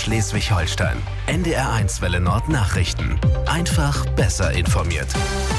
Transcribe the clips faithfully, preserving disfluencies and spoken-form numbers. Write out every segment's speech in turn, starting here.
Schleswig-Holstein. N D R eins Welle Nord Nachrichten. Einfach besser informiert.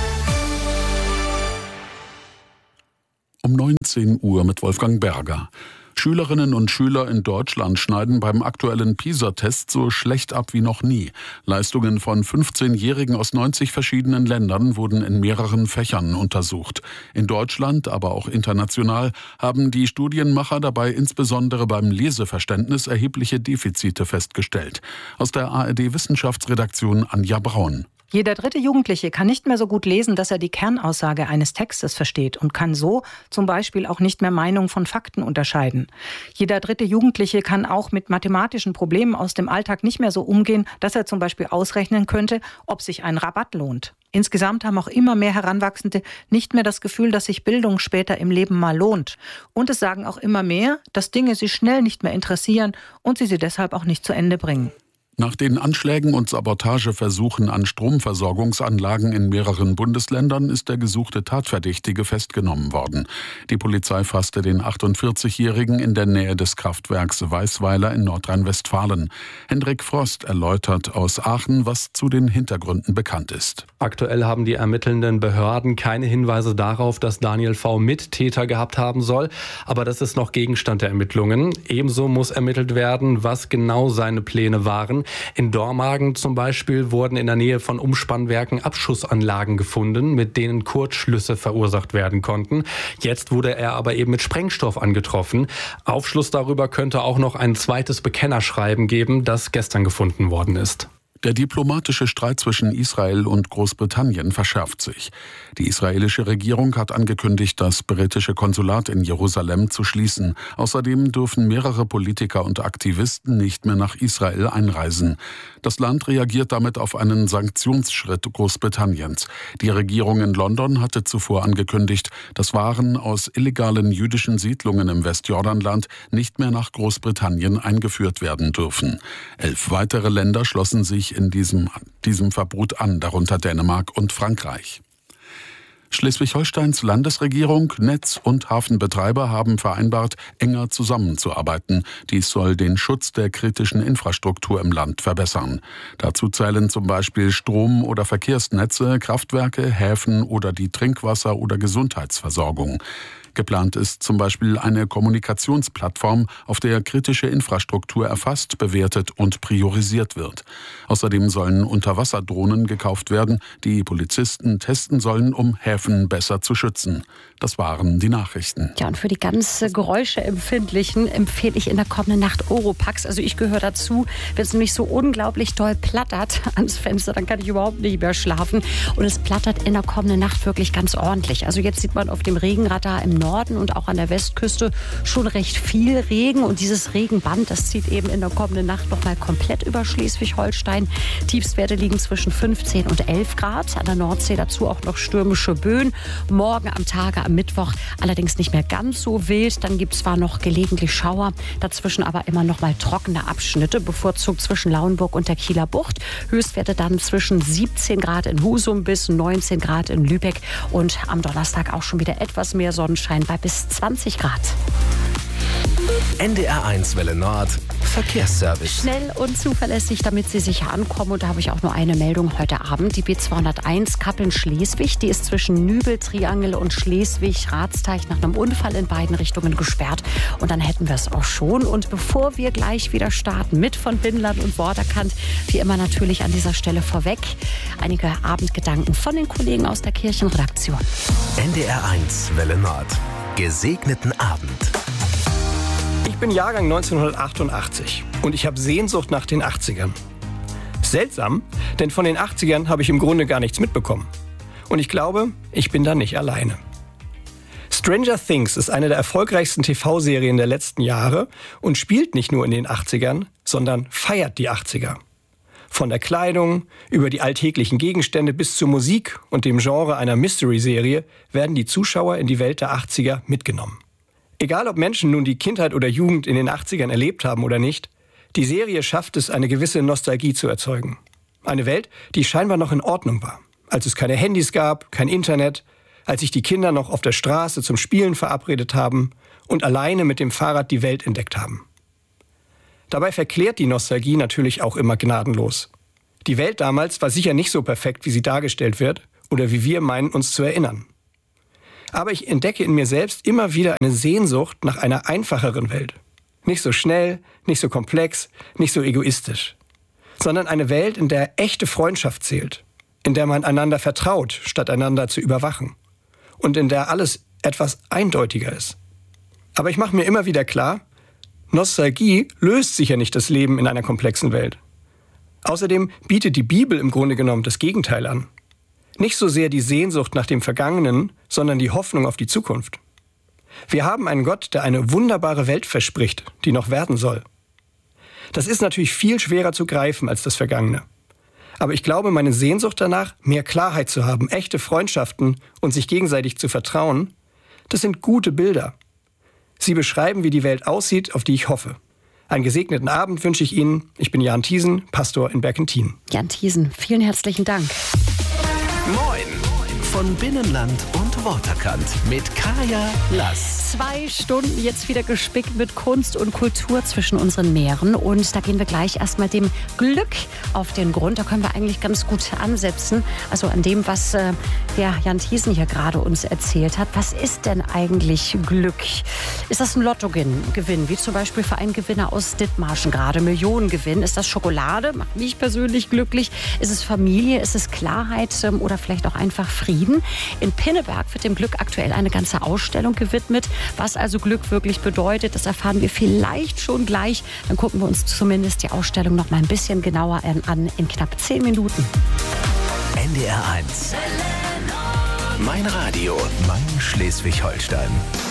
Um neunzehn Uhr mit Wolfgang Berger. Schülerinnen und Schüler in Deutschland schneiden beim aktuellen PISA-Test so schlecht ab wie noch nie. Leistungen von fünfzehnjährigen aus neunzig verschiedenen Ländern wurden in mehreren Fächern untersucht. In Deutschland, aber auch international, haben die Studienmacher dabei insbesondere beim Leseverständnis erhebliche Defizite festgestellt. Aus der A R D-Wissenschaftsredaktion Anja Braun. Jeder dritte Jugendliche kann nicht mehr so gut lesen, dass er die Kernaussage eines Textes versteht und kann so zum Beispiel auch nicht mehr Meinung von Fakten unterscheiden. Jeder dritte Jugendliche kann auch mit mathematischen Problemen aus dem Alltag nicht mehr so umgehen, dass er zum Beispiel ausrechnen könnte, ob sich ein Rabatt lohnt. Insgesamt haben auch immer mehr Heranwachsende nicht mehr das Gefühl, dass sich Bildung später im Leben mal lohnt. Und es sagen auch immer mehr, dass Dinge sie schnell nicht mehr interessieren und sie sie deshalb auch nicht zu Ende bringen. Nach den Anschlägen und Sabotageversuchen an Stromversorgungsanlagen in mehreren Bundesländern ist der gesuchte Tatverdächtige festgenommen worden. Die Polizei fasste den achtundvierzigjährigen in der Nähe des Kraftwerks Weißweiler in Nordrhein-Westfalen. Hendrik Frost erläutert aus Aachen, was zu den Hintergründen bekannt ist. Aktuell haben die ermittelnden Behörden keine Hinweise darauf, dass Daniel V. Mittäter gehabt haben soll. Aber das ist noch Gegenstand der Ermittlungen. Ebenso muss ermittelt werden, was genau seine Pläne waren. In Dormagen zum Beispiel wurden in der Nähe von Umspannwerken Abschussanlagen gefunden, mit denen Kurzschlüsse verursacht werden konnten. Jetzt wurde er aber eben mit Sprengstoff angetroffen. Aufschluss darüber könnte auch noch ein zweites Bekennerschreiben geben, das gestern gefunden worden ist. Der diplomatische Streit zwischen Israel und Großbritannien verschärft sich. Die israelische Regierung hat angekündigt, das britische Konsulat in Jerusalem zu schließen. Außerdem dürfen mehrere Politiker und Aktivisten nicht mehr nach Israel einreisen. Das Land reagiert damit auf einen Sanktionsschritt Großbritanniens. Die Regierung in London hatte zuvor angekündigt, dass Waren aus illegalen jüdischen Siedlungen im Westjordanland nicht mehr nach Großbritannien eingeführt werden dürfen. Elf weitere Länder schlossen sich in diesem, diesem Verbot an, darunter Dänemark und Frankreich. Schleswig-Holsteins Landesregierung, Netz- und Hafenbetreiber haben vereinbart, enger zusammenzuarbeiten. Dies soll den Schutz der kritischen Infrastruktur im Land verbessern. Dazu zählen zum Beispiel Strom- oder Verkehrsnetze, Kraftwerke, Häfen oder die Trinkwasser- oder Gesundheitsversorgung. Geplant ist zum Beispiel eine Kommunikationsplattform, auf der kritische Infrastruktur erfasst, bewertet und priorisiert wird. Außerdem sollen Unterwasserdrohnen gekauft werden, die Polizisten testen sollen, um Häfen besser zu schützen. Das waren die Nachrichten. Ja, und für die ganz Geräuscheempfindlichen empfehle ich in der kommenden Nacht Oropax. Also ich gehöre dazu. Wenn es nämlich so unglaublich doll plattert ans Fenster, dann kann ich überhaupt nicht mehr schlafen. Und es plattert in der kommenden Nacht wirklich ganz ordentlich. Also jetzt sieht man auf dem Regenradar im Norden und auch an der Westküste schon recht viel Regen. Und dieses Regenband, das zieht eben in der kommenden Nacht noch mal komplett über Schleswig-Holstein. Tiefstwerte liegen zwischen fünfzehn und elf Grad. An der Nordsee dazu auch noch stürmische Böen. Morgen am Tage, am Mittwoch allerdings nicht mehr ganz so wild. Dann gibt es zwar noch gelegentlich Schauer, dazwischen aber immer noch mal trockene Abschnitte, bevorzugt zwischen Lauenburg und der Kieler Bucht. Höchstwerte dann zwischen siebzehn Grad in Husum bis neunzehn Grad in Lübeck. Und am Donnerstag auch schon wieder etwas mehr Sonnenschein bei bis zwanzig Grad. N D R eins Welle Nord Verkehrsservice. Schnell und zuverlässig, damit Sie sicher ankommen. Und da habe ich auch nur eine Meldung heute Abend. Die B zweihunderteins Kappeln-Schleswig, die ist zwischen Nübel-Triangel und Schleswig-Ratsteich nach einem Unfall in beiden Richtungen gesperrt. Und dann hätten wir es auch schon. Und bevor wir gleich wieder starten mit von Binnenland und Vorderkant, wie immer natürlich an dieser Stelle vorweg einige Abendgedanken von den Kollegen aus der Kirchenredaktion. N D R eins Welle Nord. Gesegneten Abend. Ich bin Jahrgang neunzehnhundertachtundachtzig und ich habe Sehnsucht nach den achtzigern. Seltsam, denn von den achtzigern habe ich im Grunde gar nichts mitbekommen. Und ich glaube, ich bin da nicht alleine. Stranger Things ist eine der erfolgreichsten T V-Serien der letzten Jahre und spielt nicht nur in den achtzigern, sondern feiert die achtziger. Von der Kleidung über die alltäglichen Gegenstände bis zur Musik und dem Genre einer Mystery-Serie werden die Zuschauer in die Welt der achtziger mitgenommen. Egal ob Menschen nun die Kindheit oder Jugend in den achtzigern erlebt haben oder nicht, die Serie schafft es, eine gewisse Nostalgie zu erzeugen. Eine Welt, die scheinbar noch in Ordnung war, als es keine Handys gab, kein Internet, als sich die Kinder noch auf der Straße zum Spielen verabredet haben und alleine mit dem Fahrrad die Welt entdeckt haben. Dabei verklärt die Nostalgie natürlich auch immer gnadenlos. Die Welt damals war sicher nicht so perfekt, wie sie dargestellt wird oder wie wir meinen, uns zu erinnern. Aber ich entdecke in mir selbst immer wieder eine Sehnsucht nach einer einfacheren Welt. Nicht so schnell, nicht so komplex, nicht so egoistisch. Sondern eine Welt, in der echte Freundschaft zählt. In der man einander vertraut, statt einander zu überwachen. Und in der alles etwas eindeutiger ist. Aber ich mache mir immer wieder klar, Nostalgie löst sicher nicht das Leben in einer komplexen Welt. Außerdem bietet die Bibel im Grunde genommen das Gegenteil an. Nicht so sehr die Sehnsucht nach dem Vergangenen, sondern die Hoffnung auf die Zukunft. Wir haben einen Gott, der eine wunderbare Welt verspricht, die noch werden soll. Das ist natürlich viel schwerer zu greifen als das Vergangene. Aber ich glaube, meine Sehnsucht danach, mehr Klarheit zu haben, echte Freundschaften und sich gegenseitig zu vertrauen, das sind gute Bilder. Sie beschreiben, wie die Welt aussieht, auf die ich hoffe. Einen gesegneten Abend wünsche ich Ihnen. Ich bin Jan Thiesen, Pastor in Berkenthin. Jan Thiesen, vielen herzlichen Dank. Moin von Binnenland und Waterkant mit Kaya Lass. Zwei Stunden jetzt wieder gespickt mit Kunst und Kultur zwischen unseren Meeren. Und da gehen wir gleich erstmal dem Glück auf den Grund. Da können wir eigentlich ganz gut ansetzen. Also an dem, was äh, der Jan Thiesen hier gerade uns erzählt hat. Was ist denn eigentlich Glück? Ist das ein Lottogewinn, wie zum Beispiel für einen Gewinner aus Dithmarschen gerade? Millionengewinn? Ist das Schokolade? Macht mich persönlich glücklich. Ist es Familie? Ist es Klarheit ähm, oder vielleicht auch einfach Frieden? In Pinneberg wird dem Glück aktuell eine ganze Ausstellung gewidmet. Was also Glück wirklich bedeutet, das erfahren wir vielleicht schon gleich. Dann gucken wir uns zumindest die Ausstellung noch mal ein bisschen genauer an in knapp zehn Minuten. N D R eins. Mein Radio, mein Schleswig-Holstein.